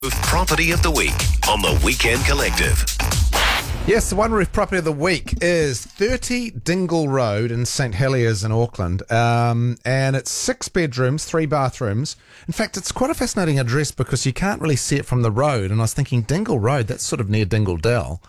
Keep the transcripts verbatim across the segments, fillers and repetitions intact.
Property of the Week on the Weekend Collective. Yes, the One Roof Property of the Week is thirty Dingle Road in St Heliers in Auckland. Um, and it's six bedrooms, three bathrooms. In fact, it's quite a fascinating address because you can't really see it from the road. And I was thinking, Dingle Road, that's sort of near Dingle Dell.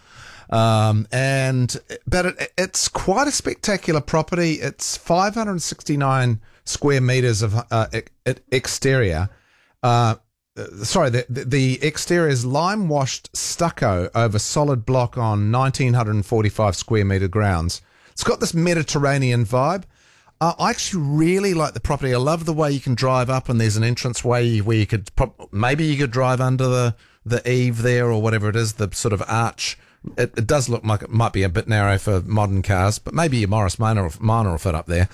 Um, and, but it, it's quite a spectacular property. It's five hundred sixty-nine square metres of uh, e- exterior. Uh, Sorry, the, the exterior is lime-washed stucco over solid block on one thousand nine hundred forty-five square metre grounds. It's got this Mediterranean vibe. Uh, I actually really like the property. I love the way you can drive up and there's an entrance way where you could, maybe you could drive under the, the eave there or whatever it is, the sort of arch. It, it does look like it might be a bit narrow for modern cars, but maybe your Morris Minor, Minor will fit up there.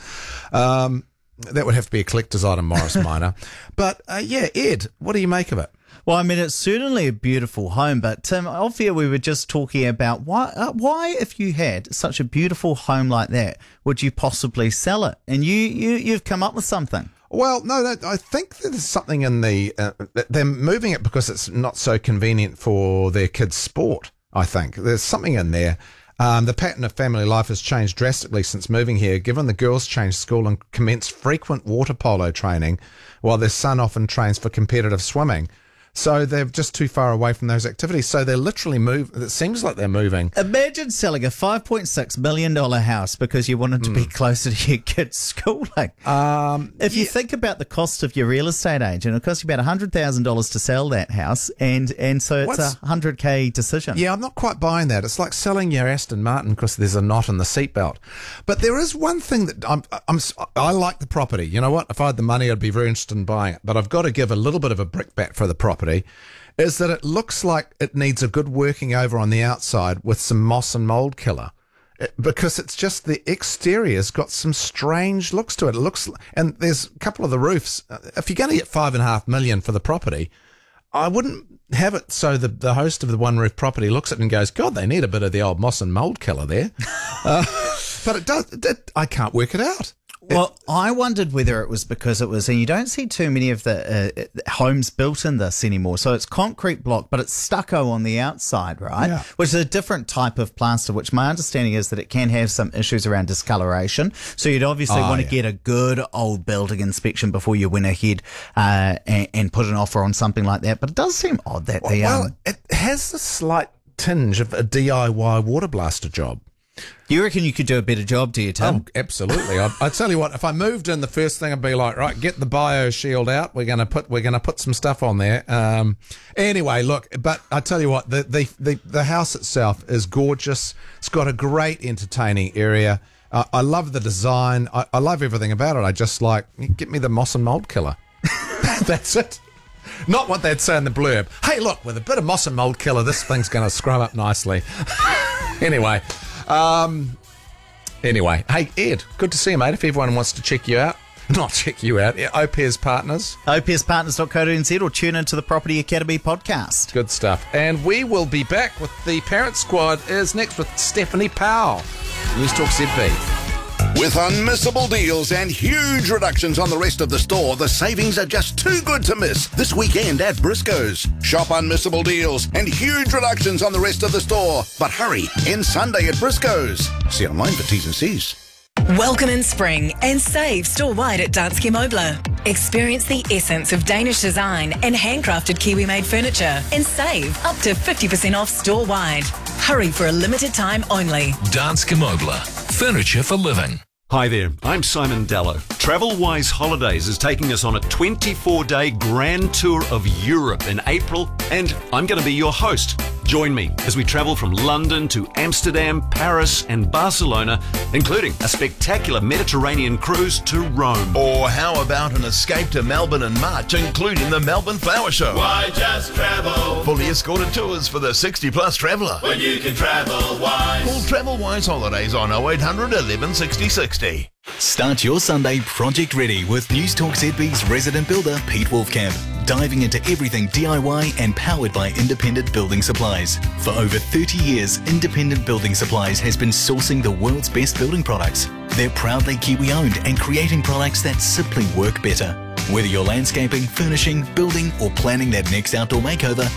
Um, That would have to be a collector's item, Morris Minor. But, uh, yeah, Ed, what do you make of it? Well, I mean, it's certainly a beautiful home, but Tim, off here we were just talking about why, uh, why, if you had such a beautiful home like that, would you possibly sell it? And you, you, you've come up with something. Well, no, no I think there's something in the, uh, they're moving it because it's not so convenient for their kids' sport, I think. There's something in there. Um, the pattern of family life has changed drastically since moving here, given the girls changed school and commenced frequent water polo training, while their son often trains for competitive swimming. So they're just too far away from those activities. So they're literally move. It seems like they're moving. Imagine selling a five point six million dollars house because you wanted to mm. be closer to your kids' schooling. Um, if yeah. you think about the cost of your real estate agent, it costs you about one hundred thousand dollars to sell that house. And, and so it's What's, a one hundred K decision. Yeah, I'm not quite buying that. It's like selling your Aston Martin because there's a knot in the seatbelt. But there is one thing that I'm, I'm, I like the property. You know what? If I had the money, I'd be very interested in buying it. But I've got to give a little bit of a brickbat for the property. Is that it looks like it needs a good working over on the outside with some moss and mold killer, it, because it's just the exterior's got some strange looks to it. It looks, and there's a couple of the roofs. If you're going to get five and a half million for the property, I wouldn't have it so the the host of the One Roof Property looks at it and goes, God, they need a bit of the old moss and mold killer there. uh, but it does. It, I can't work it out. Well, I wondered whether it was because it was, and you don't see too many of the uh, homes built in this anymore. So it's concrete block, but it's stucco on the outside, right? Yeah. Which is a different type of plaster, which my understanding is that it can have some issues around discoloration. So you'd obviously oh, want to yeah. get a good old building inspection before you went ahead uh, and, and put an offer on something like that. But it does seem odd that well, the... Well, um, it has a slight tinge of a D I Y water blaster job. You reckon you could do a better job, do you, Tim? Oh, absolutely. I, I tell you what, if I moved in, the first thing I'd be like, right, get the bio shield out. We're gonna put we're gonna put some stuff on there. Um, anyway, look, but I tell you what, the the the, the house itself is gorgeous. It's got a great entertaining area. Uh, I love the design. I, I love everything about it. I just like get me the moss and mold killer. That's it. Not what they'd say in the blurb. Hey, look, with a bit of moss and mold killer, this thing's gonna scrub up nicely. Anyway. Um. Anyway, hey Ed, good to see you, mate. If everyone wants to check you out, not check you out, yeah, Opes Partners, opes partners dot co dot n z, or tune into the Property Academy podcast. Good stuff. And we will be back with the Parent Squad. Is next with Stephanie Powell. News Talk Z B. With unmissable deals and huge reductions on the rest of the store, the savings are just too good to miss this weekend at Briscoe's. Shop unmissable deals and huge reductions on the rest of the store. But hurry, end Sunday at Briscoe's. See online for T's and C's. Welcome in spring and save store-wide at Danske Møbler. Experience the essence of Danish design and handcrafted Kiwi-made furniture and save up to fifty percent off store-wide. Hurry for a limited time only. Danske Møbler. Furniture for living. Hi there, I'm Simon Dallow. TravelWise Holidays is taking us on a twenty-four day grand tour of Europe in April, and I'm going to be your host. Join me as we travel from London to Amsterdam, Paris and Barcelona, including a spectacular Mediterranean cruise to Rome. Or how about an escape to Melbourne in March, including the Melbourne Flower Show? Why just travel? Fully escorted tours for the sixty plus traveller. When you can travel wise. Call TravelWise Holidays on oh eight hundred eleven sixty sixty. Start your Sunday project ready with News Talk Z B's resident builder Pete Wolfcamp, diving into everything D I Y and powered by Independent Building Supplies. For over thirty years, Independent Building Supplies has been sourcing the world's best building products. They're proudly Kiwi owned and creating products that simply work better. Whether you're landscaping, furnishing, building, or planning that next outdoor makeover,